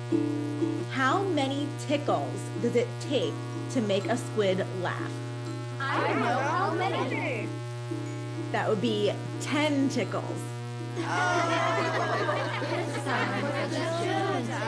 How many tickles does it take to make a squid laugh? I know how many. That would be 10 tickles. Time for the